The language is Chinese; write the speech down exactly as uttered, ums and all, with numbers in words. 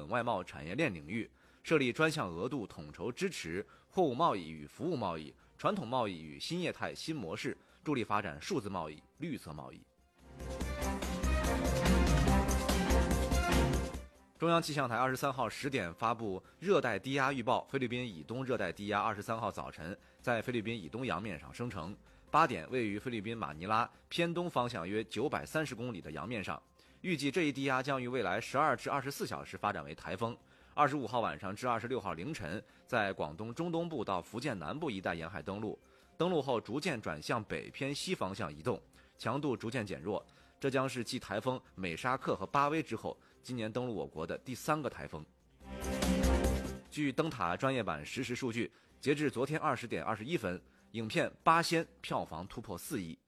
稳外贸产业链领域，设立专项额度统筹支持货物贸易与服务贸易、传统贸易与新业态新模式，助力发展数字贸易、绿色贸易。中央气象台二十三号十点发布热带低压预报，菲律宾以东热带低压二十三号早晨在菲律宾以东洋面上生成，八点位于菲律宾马尼拉偏东方向约九百三十公里的洋面上。预计这一低压将于未来十二至二十四小时发展为台风。二十五号晚上至二十六号凌晨，在广东中东部到福建南部一带沿海登陆，登陆后逐渐转向北偏西方向移动，强度逐渐减弱。这将是继台风美沙克和巴威之后，今年登陆我国的第三个台风。据灯塔专业版实时数据，截至昨天二十点二十一分，影片《八仙》票房突破四亿，